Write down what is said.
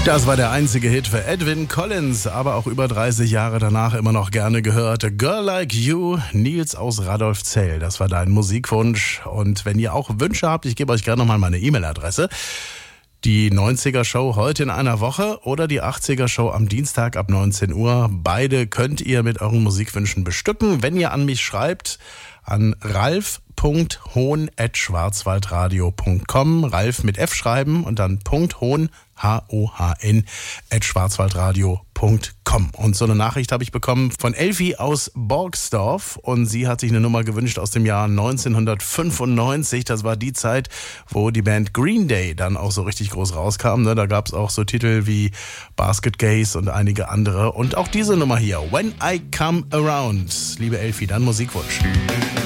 Das war der einzige Hit für Edwyn Collins, aber auch über 30 Jahre danach immer noch gerne gehört. Girl Like You, Nils aus Radolfzell, das war dein Musikwunsch. Und wenn ihr auch Wünsche habt, ich gebe euch gerne nochmal meine E-Mail-Adresse. Die 90er-Show heute in einer Woche oder die 80er-Show am Dienstag ab 19 Uhr. Beide könnt ihr mit euren Musikwünschen bestücken, wenn ihr an mich schreibt, an ralf.hohn@schwarzwaldradio.com. Ralf mit F schreiben und dann .hohn, H-O-H-N, @schwarzwaldradio.com. Und so eine Nachricht habe ich bekommen von Elfi aus Borgsdorf und sie hat sich eine Nummer gewünscht aus dem Jahr 1995. Das war die Zeit, wo die Band Green Day dann auch so richtig groß rauskam. Da gab es auch so Titel wie Basket Case und einige andere. Und auch diese Nummer hier, When I Come Around. Liebe Elfi, dein Musikwunsch.